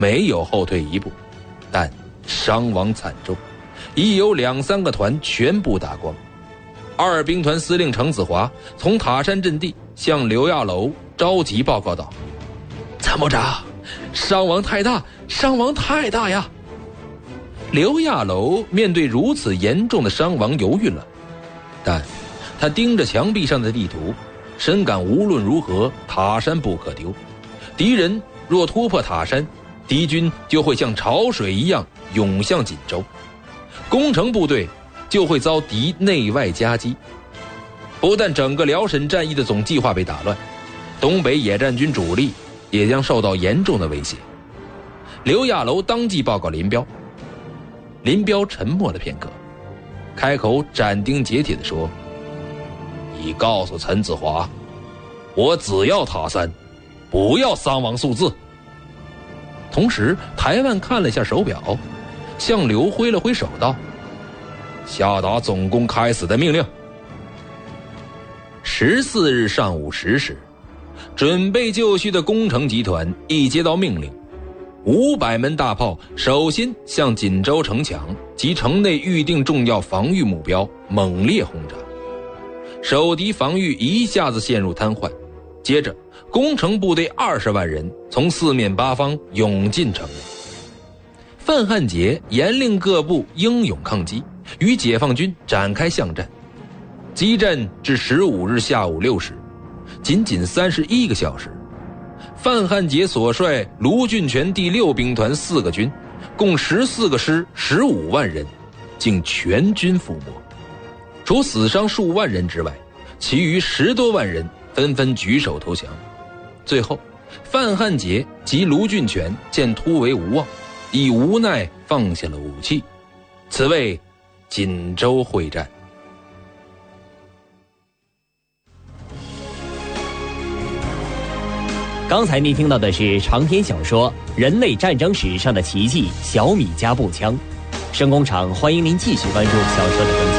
没有后退一步，但伤亡惨重，已有2-3个团全部打光。二兵团司令程子华从塔山阵地向刘亚楼着急报告道：参谋长，伤亡太大呀！刘亚楼面对如此严重的伤亡犹豫了，但他盯着墙壁上的地图，深感无论如何塔山不可丢，敌人若突破塔山，敌军就会像潮水一样涌向锦州，攻城部队就会遭敌内外夹击。不但整个辽沈战役的总计划被打乱，东北野战军主力也将受到严重的威胁。刘亚楼当即报告林彪。林彪沉默了片刻，开口斩钉截铁地说：你告诉陈子华，我只要塔山，不要伤亡数字。同时台湾看了一下手表，向刘挥了挥手道：下达总攻开始的命令。14日上午10时，准备就绪的工程集团一接到命令，500门大炮首先向锦州城墙及城内预定重要防御目标猛烈轰炸，守敌防御一下子陷入瘫痪。接着工程部队20万人从四面八方涌进城内。范汉杰严令各部英勇抗击，与解放军展开巷战。激战至15日下午6时，仅31个小时，范汉杰所率卢俊全第6兵团4个军，共14个师15万人，竟全军覆没。除死伤数万人之外，其余10多万人纷纷举手投降。最后范汉杰及卢俊全见突围无望，已无奈放下了武器。此为锦州会战。 刚才您听到的是长篇小说《人类战争史上的奇迹：小米加步枪》。声工厂欢迎您继续关注小说的更新。